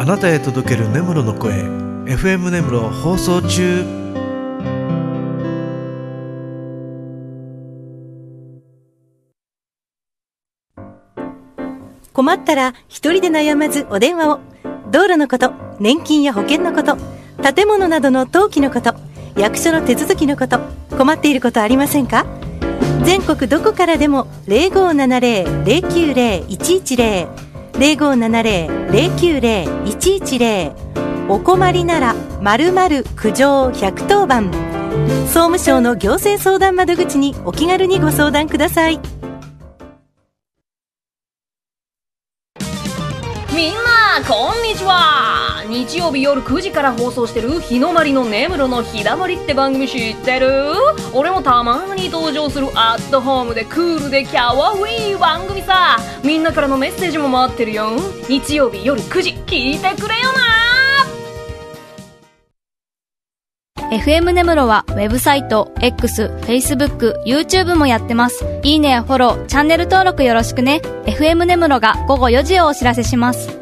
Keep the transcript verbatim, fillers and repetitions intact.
あなたへ届ける根室の声 エフエム 根室放送中。 困ったら一人で悩まずお電話を。道路のこと、年金や保険のこと、建物などの登記のこと、役所の手続きのこと、困っていることありませんか？全国どこからでも ゼロごーななゼロ ゼロきゅうゼロ いちいちゼロ ゼロごーななゼロ ゼロきゅうゼロ いちいちゼロ。お困りなら〇〇苦情ひゃくとおばん。総務省の行政相談窓口にお気軽にご相談ください。 みんなこんにちは。日曜日夜くじから放送してる日の丸の根室の日だまりって番組知ってる？俺もたまに登場するアットホームでクールでキャワウィー番組さ。みんなからのメッセージも待ってるよ。日曜日夜くじ聞いてくれよな。 エフエム 根室はウェブサイト、X、Facebook、YouTube もやってます。いいねやフォロー、チャンネル登録よろしくね。エフエム 根室が午後よじをお知らせします。